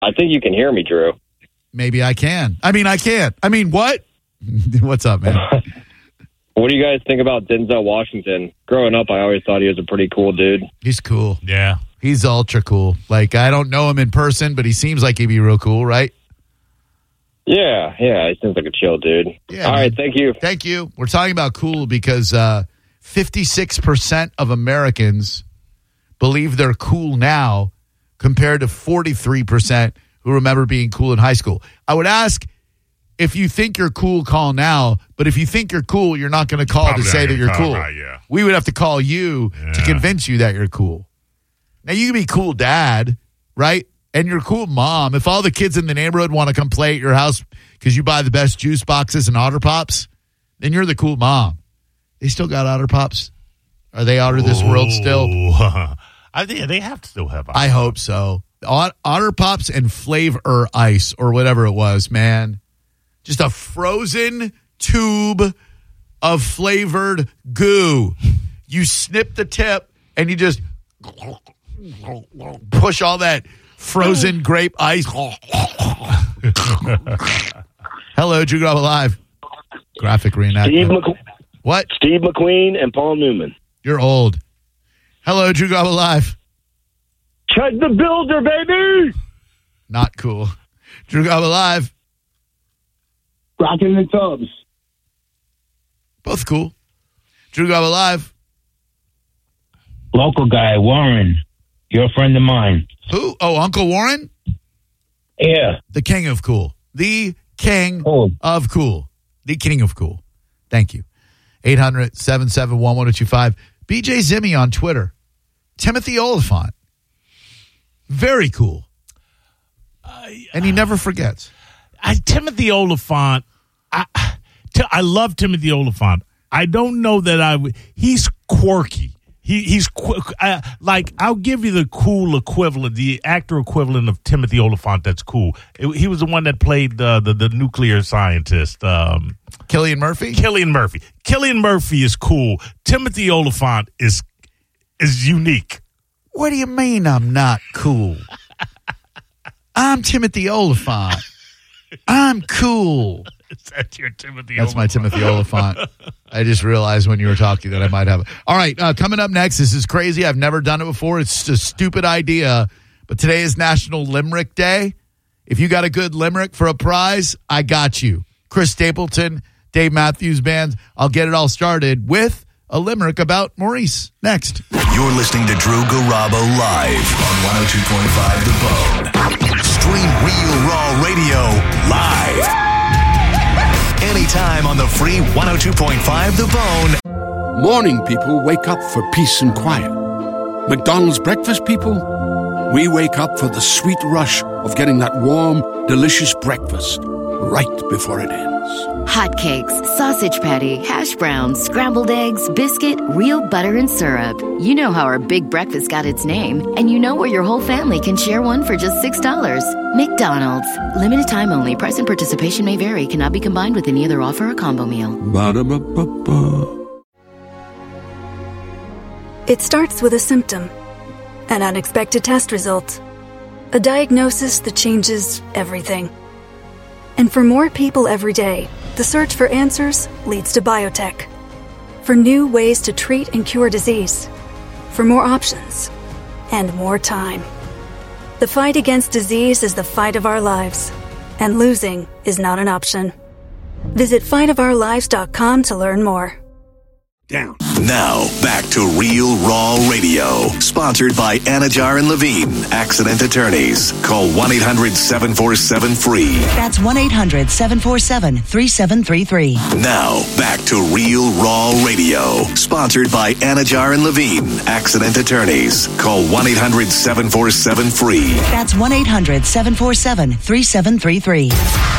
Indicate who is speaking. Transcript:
Speaker 1: I think you can hear me, Drew.
Speaker 2: Maybe I can. I can't. What? What's up, man?
Speaker 1: What do you guys think about Denzel Washington? Growing up, I always thought he was a pretty cool dude.
Speaker 2: He's cool.
Speaker 3: Yeah.
Speaker 2: He's ultra cool. Like, I don't know him in person, but he seems like he'd be real cool, right?
Speaker 1: Yeah. He seems like a chill dude.
Speaker 2: Yeah,
Speaker 1: all right, thank you.
Speaker 2: Thank you. We're talking about cool because 56% of Americans believe they're cool now compared to 43% who remember being cool in high school. I would ask, if you think you're cool, call now. But if you think you're cool, you're not going to call to say that you're cool.
Speaker 3: Right, yeah.
Speaker 2: We would have to call you to convince you that you're cool. Now, you can be cool dad, right? And you're cool mom. If all the kids in the neighborhood want to come play at your house because you buy the best juice boxes and Otter Pops, then you're the cool mom. They still got Otter Pops? Are they out of this world still?
Speaker 3: I think they have to still have Otter
Speaker 2: I hope so. Otter Pops and Flavor Ice or whatever it was, man. Just a frozen tube of flavored goo. You snip the tip and you just push all that frozen grape ice. Hello, Drew Garabo Live. Graphic reenactment. What?
Speaker 1: Steve McQueen and Paul Newman.
Speaker 2: You're old. Hello, Drew Garabo Live.
Speaker 1: Chud the Builder, baby!
Speaker 2: Not cool. Drew Garabo Live.
Speaker 1: Rockin' the Tubs.
Speaker 2: Both cool. Drew Garabo Live.
Speaker 4: Local guy, Warren. You're a friend of mine.
Speaker 2: Who? Oh, Uncle Warren?
Speaker 4: Yeah.
Speaker 2: The king of cool. The king of cool. The king of cool. Thank you. 800-771-1025. BJ Zimmy on Twitter. Timothy Oliphant. Very cool. And he never forgets.
Speaker 3: Timothy Oliphant. I love Timothy Oliphant. I don't know that I would. He's quirky. He's like, I'll give you the cool equivalent, the actor equivalent of Timothy Oliphant. That's cool. He was the one that played the nuclear scientist.
Speaker 2: Cillian Murphy?
Speaker 3: Cillian Murphy is cool. Timothy Oliphant is unique.
Speaker 2: What do you mean I'm not cool? I'm Timothy Oliphant. I'm cool.
Speaker 3: Is that your Timothy
Speaker 2: That's
Speaker 3: Oliphant?
Speaker 2: my Timothy Oliphant. I just realized when you were talking that I might have it. All right, coming up next, this is crazy. I've never done it before. It's a stupid idea, but today is National Limerick Day. If you got a good limerick for a prize, I got you. Chris Stapleton, Dave Matthews Band. I'll get it all started with a limerick about Maurice. Next.
Speaker 5: You're listening to Drew Garabo live on 102.5 The Bone. Stream Real Raw Radio live. Anytime on the free 102.5 The Bone.
Speaker 6: Morning people wake up for peace and quiet. McDonald's breakfast people, we wake up for the sweet rush of getting that warm, delicious breakfast right before it ends.
Speaker 7: Hotcakes, sausage patty, hash browns, scrambled eggs, biscuit, real butter and syrup. You know how our big breakfast got its name, and you know where your whole family can share one for just $6. McDonald's. Limited time only. Price and participation may vary. Cannot be combined with any other offer or combo meal.
Speaker 6: Ba-da-ba-ba-ba.
Speaker 8: It starts with a symptom, an unexpected test result, a diagnosis that changes everything. And for more people every day, the search for answers leads to biotech. For new ways to treat and cure disease. For more options. And more time. The fight against disease is the fight of our lives. And losing is not an option. Visit fightofourlives.com to learn more.
Speaker 6: Down.
Speaker 5: Now, back to Real Raw Radio. Sponsored by Anajar and Levine, Accident Attorneys. Call 1-800-747-FREE.
Speaker 9: That's 1-800-747-3733.
Speaker 5: Now, back to Real Raw Radio. Sponsored by Anajar and Levine, Accident Attorneys. Call 1-800-747-FREE.
Speaker 9: That's 1-800-747-3733.